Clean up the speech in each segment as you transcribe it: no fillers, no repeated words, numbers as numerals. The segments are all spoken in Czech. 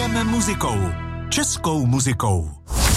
Žijeme muzikou. Českou muzikou.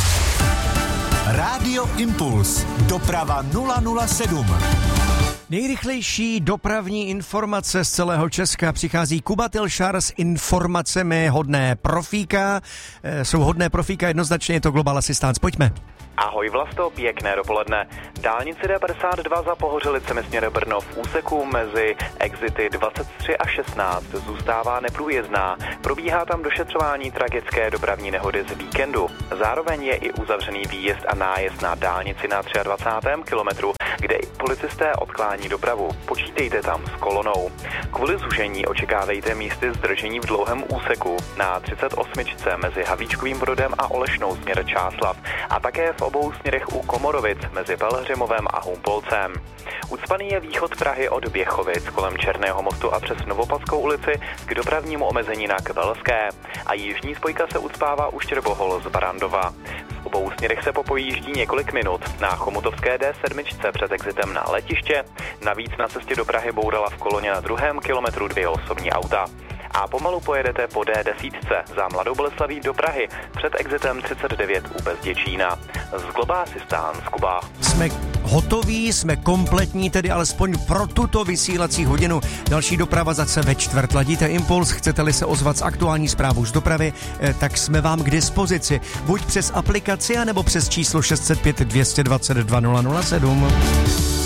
Rádio Impuls. Doprava 007. Nejrychlejší dopravní informace z celého Česka. Přichází Kuba Tilšar s informacemi hodné profíka. Jsou hodné profíka, jednoznačně je to Global Assistance. Pojďme. Ahoj Vlasto, pěkné dopoledne. Dálnice D52 za Pohořelicemi směrem Brno v úseku mezi exity 23 a 16 zůstává neprůjezdná. Probíhá tam došetřování tragické dopravní nehody z víkendu. Zároveň je i uzavřený výjezd a nájezd na dálnici na 23. kilometru, kde i policisté odklání dopravu. Počítejte tam s kolonou. Kvůli zužení očekávejte místy zdržení v dlouhém úseku na 38 mezi Havlíčkovým Brodem a Olešnou směr Čáslav a také v obou směrech u Komorovic mezi Pelhřimovem a Humpolcem. Ucpaný je východ Prahy od Běchovic kolem Černého mostu a přes Novopadskou ulici k dopravnímu omezení na Kvelské a jižní spojka se ucpává u Štěrbohol z Barandova. V obou směrech se popojíždí několik minut na Chomutovské D7 před exitem na letiště, navíc na cestě do Prahy bourala v koloně na 2. kilometru 2 osobní auta. A pomalu pojedete po D10 za Mladou Boleslaví do Prahy před exitem 39 u Bezděčína. Z Global Assistance, Kuba. Jsme hotoví, jsme kompletní, tedy alespoň pro tuto vysílací hodinu. Další doprava zase ve čtvrt. Ladíte Impuls, chcete-li se ozvat s aktuální zprávou z dopravy, tak jsme vám k dispozici. Buď přes aplikaci, anebo přes číslo 605 222 007.